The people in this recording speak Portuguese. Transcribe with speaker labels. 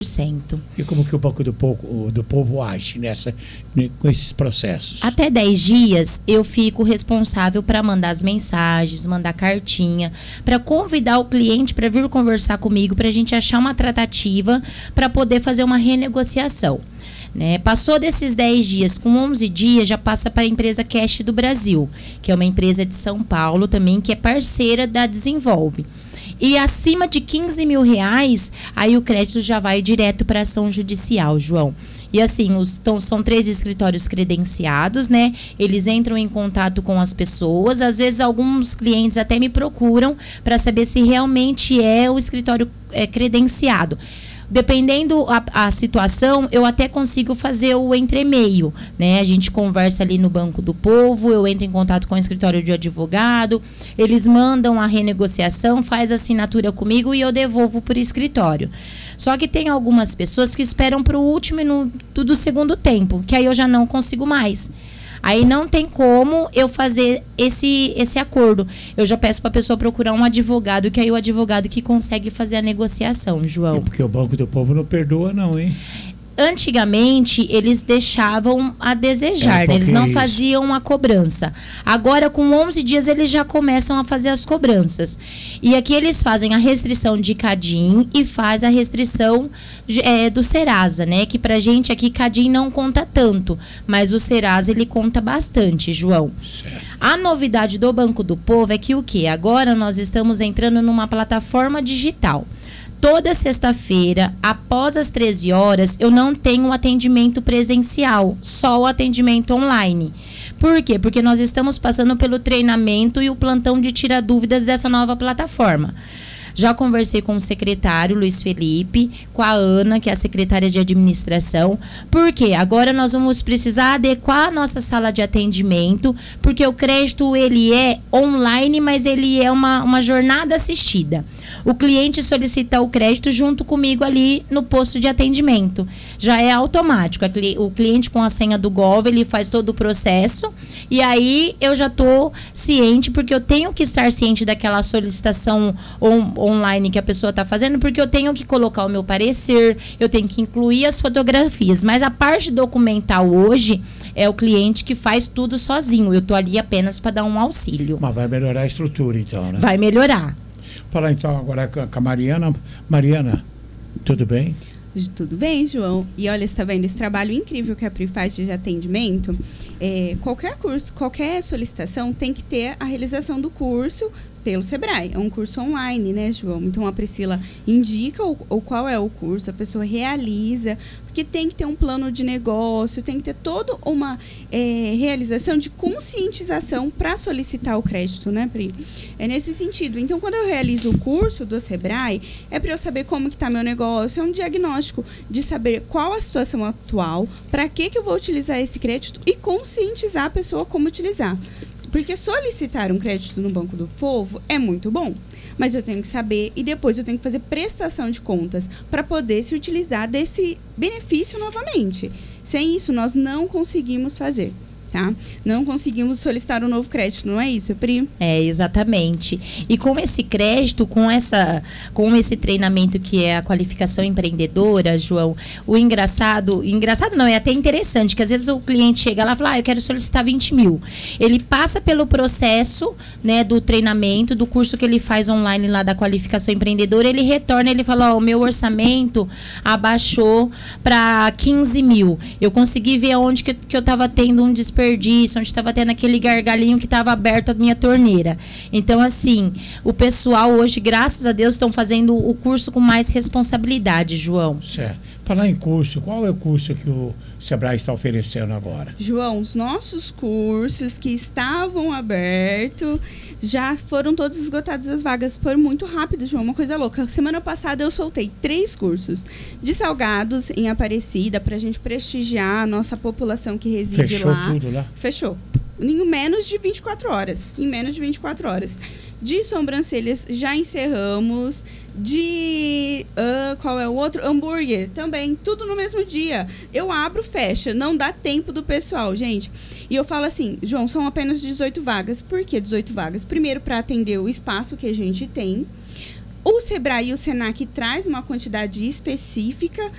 Speaker 1: E como que o Banco do Povo age com esses processos?
Speaker 2: Até 10 dias eu fico responsável para mandar as mensagens, mandar cartinha, para convidar o cliente para vir conversar comigo, para a gente achar uma tratativa para poder fazer uma renegociação. Né? Passou desses 10 dias, com 11 dias já passa para a empresa Cash do Brasil, que é uma empresa de São Paulo também, que é parceira da Desenvolve. E acima de R$15 mil, aí o crédito já vai direto para ação judicial, João. E assim, são 3 escritórios credenciados, né? Eles entram em contato com as pessoas. Às vezes, alguns clientes até me procuram para saber se realmente é o escritório credenciado. Dependendo a situação, eu até consigo fazer o entremeio, né? A gente conversa ali no Banco do Povo, eu entro em contato com o escritório de advogado, eles mandam a renegociação, faz a assinatura comigo e eu devolvo por escritório. Só que tem algumas pessoas que esperam para o último minuto do segundo tempo, que aí eu já não consigo mais. Aí não tem como eu fazer esse acordo. Eu já peço para a pessoa procurar um advogado, que aí o advogado que consegue fazer a negociação, João.
Speaker 1: É porque o Banco do Povo não perdoa não, hein?
Speaker 2: Antigamente, eles deixavam a desejar, né? Eles não faziam a cobrança. Agora, com 11 dias, eles já começam a fazer as cobranças. E aqui eles fazem a restrição de Cadim e faz a restrição do Serasa, né? Que pra gente aqui, Cadim não conta tanto, mas o Serasa, ele conta bastante, João. Certo. A novidade do Banco do Povo é que o quê? Agora nós estamos entrando numa plataforma digital. Toda sexta-feira, após as 13 horas, eu não tenho atendimento presencial, só o atendimento online. Por quê? Porque nós estamos passando pelo treinamento e o plantão de tirar dúvidas dessa nova plataforma. Já conversei com o secretário, Luiz Felipe, com a Ana, que é a secretária de administração, porque agora nós vamos precisar adequar a nossa sala de atendimento, porque o crédito ele é online, mas ele é uma jornada assistida. O cliente solicita o crédito junto comigo ali no posto de atendimento. Já é automático. O cliente com a senha do Gov, ele faz todo o processo e aí eu já estou ciente, porque eu tenho que estar ciente daquela solicitação online que a pessoa está fazendo, porque eu tenho que colocar o meu parecer, eu tenho que incluir as fotografias. Mas a parte documental hoje é o cliente que faz tudo sozinho. Eu estou ali apenas para dar um auxílio.
Speaker 1: Mas vai melhorar a estrutura, então, né?
Speaker 2: Vai melhorar.
Speaker 1: Falar então agora com a Mariana. Mariana, tudo bem?
Speaker 3: Tudo bem, João. E olha, você está vendo esse trabalho incrível que a Pri faz de atendimento? Qualquer curso, qualquer solicitação tem que ter a realização do curso pelo Sebrae. É um curso online, né, João? Então, a Priscila indica qual é o curso, a pessoa realiza, porque tem que ter um plano de negócio, tem que ter toda uma realização de conscientização para solicitar o crédito, né, Pri? É nesse sentido. Então, quando eu realizo o curso do Sebrae, é para eu saber como que está meu negócio, é um diagnóstico de saber qual a situação atual, para que eu vou utilizar esse crédito e conscientizar a pessoa como utilizar. Porque solicitar um crédito no Banco do Povo é muito bom, mas eu tenho que saber e depois eu tenho que fazer prestação de contas para poder se utilizar desse benefício novamente. Sem isso, nós não conseguimos fazer. Tá? Não conseguimos solicitar um novo crédito, não é isso, Pri?
Speaker 2: É, exatamente. E com esse crédito, com esse treinamento que é a qualificação empreendedora, João, o engraçado não, é até interessante, que às vezes o cliente chega lá e fala, eu quero solicitar 20 mil. Ele passa pelo processo, né, do treinamento, do curso que ele faz online lá da qualificação empreendedora, ele retorna, ele fala, o meu orçamento abaixou para 15 mil. Eu consegui ver onde que eu estava tendo um desperdício, onde estava tendo aquele gargalinho que estava aberto a minha torneira. Então, assim, o pessoal hoje, graças a Deus, estão fazendo o curso com mais responsabilidade, João.
Speaker 1: Certo. Falar em curso, qual é o curso que o Sebrae está oferecendo agora?
Speaker 3: João, os nossos cursos que estavam abertos já foram todos esgotados as vagas. Foi muito rápido, João, uma coisa louca. Semana passada eu soltei 3 cursos de salgados em Aparecida para a gente prestigiar a nossa população que reside
Speaker 1: Fechou
Speaker 3: lá.
Speaker 1: Tudo lá?
Speaker 3: Fechou. Em menos de 24 horas. Em menos de 24 horas. De sobrancelhas, já encerramos. De... qual é o outro? Hambúrguer. Também. Tudo no mesmo dia. Eu abro, fecha. Não dá tempo do pessoal, gente. E eu falo assim, João, são apenas 18 vagas. Por que 18 vagas? Primeiro, para atender o espaço que a gente tem. O Sebrae e o Senac traz uma quantidade específica